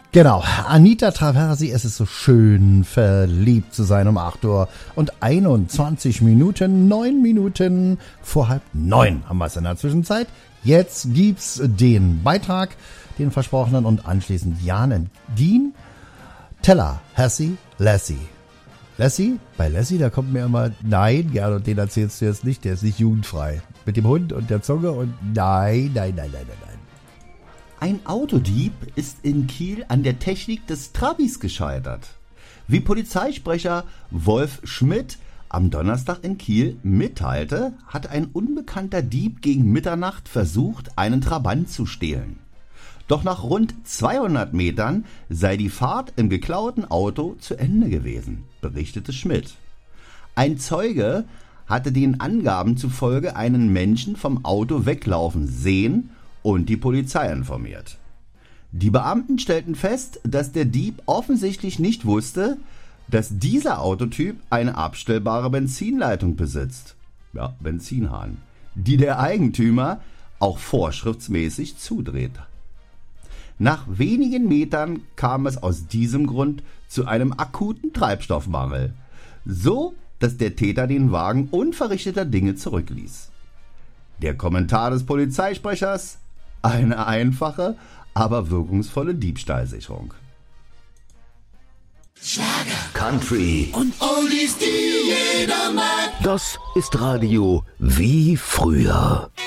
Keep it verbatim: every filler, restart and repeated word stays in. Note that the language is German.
Genau, Anita Traversi, es ist so schön, verliebt zu sein um acht Uhr und einundzwanzig Minuten, neun Minuten vor halb neun haben wir es in der Zwischenzeit. Jetzt gibt's den Beitrag, den versprochenen, und anschließend Jan und Dean. Teller, Hassie, Lassie. Lassie? Bei Lassie, da kommt mir immer, nein, ja, und den erzählst du jetzt nicht, der ist nicht jugendfrei. Mit dem Hund und der Zunge und nein, nein, nein, nein, nein, nein. Ein Autodieb ist in Kiel an der Technik des Trabis gescheitert. Wie Polizeisprecher Wolf Schmidt am Donnerstag in Kiel mitteilte, hat ein unbekannter Dieb gegen Mitternacht versucht, einen Trabant zu stehlen. Doch nach rund zweihundert Metern sei die Fahrt im geklauten Auto zu Ende gewesen, berichtete Schmidt. Ein Zeuge hatte den Angaben zufolge einen Menschen vom Auto weglaufen sehen und die Polizei informiert. Die Beamten stellten fest, dass der Dieb offensichtlich nicht wusste, dass dieser Autotyp eine abstellbare Benzinleitung besitzt, ja, Benzinhahn, die der Eigentümer auch vorschriftsmäßig zudreht. Nach wenigen Metern kam es aus diesem Grund zu einem akuten Treibstoffmangel, so dass der Täter den Wagen unverrichteter Dinge zurückließ. Der Kommentar des Polizeisprechers: eine einfache, aber wirkungsvolle Diebstahlsicherung. Schlager, Country und Oldies, die jeder mag. Das ist Radio wie früher.